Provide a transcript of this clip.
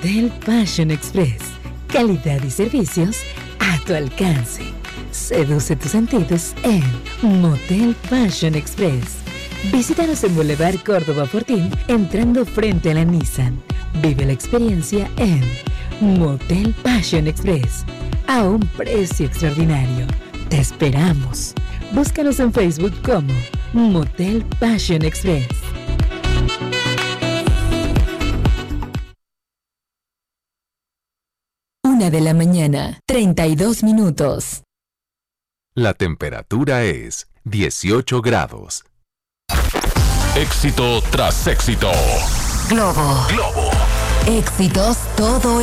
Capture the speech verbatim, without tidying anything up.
Motel Passion Express. Calidad y servicios a tu alcance. Seduce tus sentidos en Motel Passion Express. Visítanos en Boulevard Córdoba Fortín, entrando frente a la Nissan. Vive la experiencia en Motel Passion Express, a un precio extraordinario. Te esperamos. Búscanos en Facebook como Motel Passion Express. Una de la mañana, treinta y dos minutos. La temperatura es dieciocho grados. Éxito tras éxito. Globo. Globo. Éxitos todo